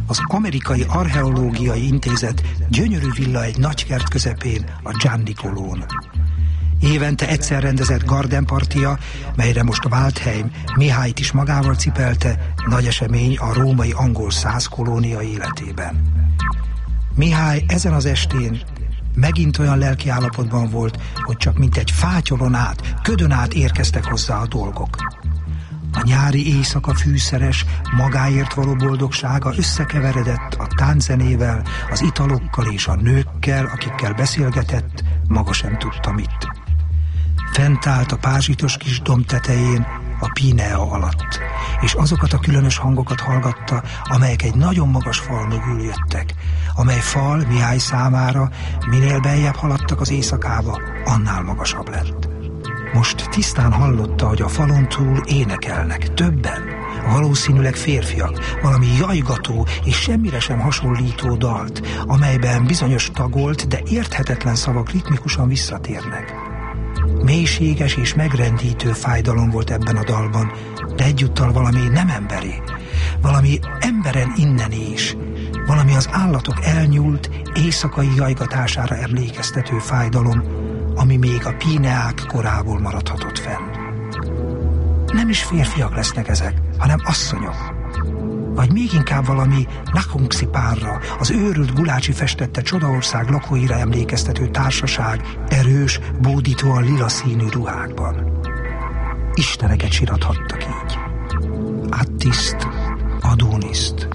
az Amerikai Archeológiai Intézet gyönyörű villa egy nagykert közepén, a Giannicolón. Évente egyszer rendezett gardenpartia, melyre most a Waldheim Mihályt is magával cipelte, nagy esemény a római angol szász kolónia életében. Mihály ezen az estén megint olyan lelki állapotban volt, hogy csak mint egy fátyolon át, ködön át érkeztek hozzá a dolgok. A nyári éjszaka fűszeres, magáért való boldogsága összekeveredett a tánczenével, az italokkal és a nőkkel, akikkel beszélgetett, maga sem tudta mit. Fent állt a pázsitos kis domb tetején, a Pinea alatt, és azokat a különös hangokat hallgatta, amelyek egy nagyon magas fal mögül jöttek, amely fal Mihály számára minél beljebb haladtak az éjszakába, annál magasabb lett. Most tisztán hallotta, hogy a falon túl énekelnek, többen, valószínűleg férfiak, valami jajgató és semmire sem hasonlító dalt, amelyben bizonyos tagolt, de érthetetlen szavak ritmikusan visszatérnek. Mélységes és megrendítő fájdalom volt ebben a dalban, de egyúttal valami nem emberi, valami emberen innen is, valami az állatok elnyúlt, éjszakai jajgatására emlékeztető fájdalom, ami még a Pineák korából maradhatott fenn. Nem is férfiak lesznek ezek, hanem asszonyok. Vagy még inkább valami Nakuncsipárra, az őrült Gulácsi festette Csodaország lakóira emlékeztető társaság, erős, bódítóan lila színű ruhákban. Isteneket sirathattak így. Attiszt, Adóniszt,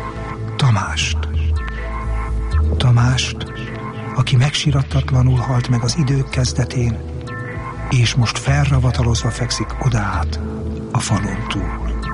Tamást, aki megsirattatlanul halt meg az idők kezdetén, és most felravatalozva fekszik odaát a falon túl.